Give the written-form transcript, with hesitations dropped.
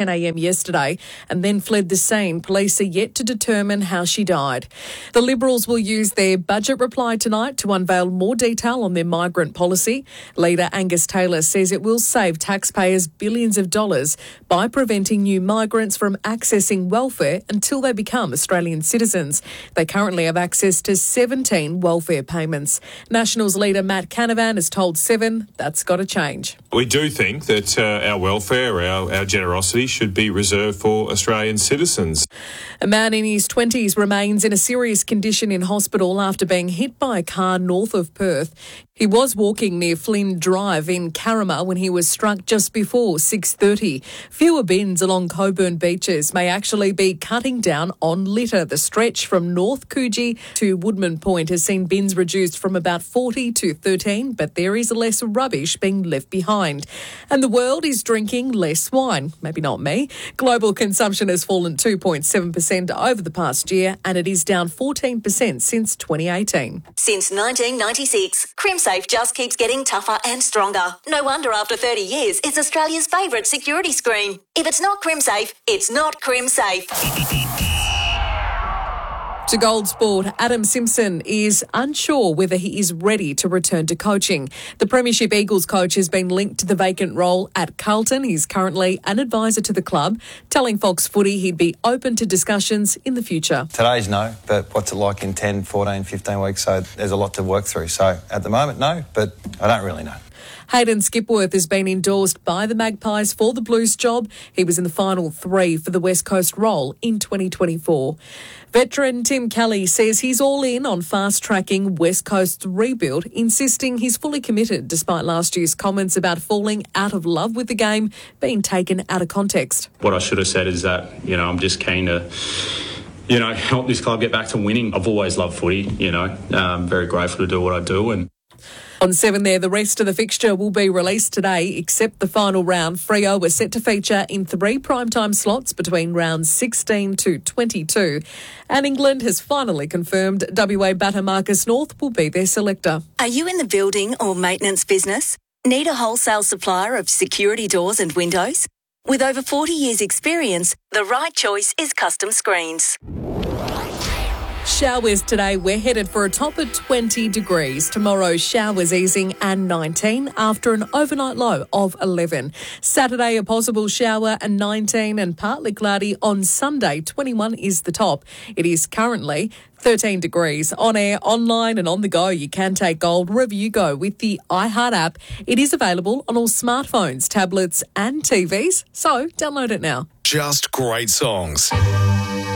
10 a.m. yesterday and then fled the scene. Police are yet to determine how she died. The Liberals will use their budget reply tonight to unveil more detail on their migrant policy. Leader Angus Taylor says it will save taxpayers billions of dollars by preventing new migrants from accessing welfare until they become Australian citizens. They currently have access to 17 welfare payments. Nationals leader Matt Canavan has told Seven that's got to change. We do think that our welfare, our generosity should be reserved for Australian citizens. A man in his 20s remains in a serious condition in hospital after being hit by a car north of Perth. He was walking near Flynn Drive in Carrama when he was struck just before 6:30. Fewer bins along Coburn beaches may actually be cutting down on litter. The stretch from North Coogee to Woodman Point has seen bins reduced from about 40 to 13, but there is less rubbish being left behind. And the world is drinking less wine. Maybe not me. Global consumption has fallen 2.7% over the past year, and it is down 14% since 2018. Since 1996, CrimSafe just keeps getting tougher and stronger. No wonder after 30 years, it's Australia's favourite security screen. If it's not CrimSafe, it's not CrimSafe. To Gold Sport, Adam Simpson is unsure whether he is ready to return to coaching. The Premiership Eagles coach has been linked to the vacant role at Carlton. He's currently an advisor to the club, telling Fox Footy he'd be open to discussions in the future. Today's no, but what's it like in 10, 14, 15 weeks? So there's a lot to work through. So at the moment, no, but I don't really know. Hayden Skipworth has been endorsed by the Magpies for the Blues job. He was in the final three for the West Coast role in 2024. Veteran Tim Kelly says he's all in on fast-tracking West Coast's rebuild, insisting he's fully committed despite last year's comments about falling out of love with the game being taken out of context. What I should have said is that, I'm just keen to help this club get back to winning. I've always loved footy, I'm very grateful to do what I do. And on 7 there, the rest of the fixture will be released today, except the final round. Freo are set to feature in 3 primetime slots between rounds 16 to 22. And England has finally confirmed WA batter Marcus North will be their selector. Are you in the building or maintenance business? Need a wholesale supplier of security doors and windows? With over 40 years' experience, the right choice is Custom Screens. Showers today. We're headed for a top of 20 degrees. Tomorrow, showers easing and 19 after an overnight low of 11. Saturday, a possible shower and 19 and partly cloudy on Sunday. 21 is the top. It is currently 13 degrees. On air, online and on the go, you can take gold wherever you go with the iHeart app. It is available on all smartphones, tablets and TVs, so download it now. Just great songs.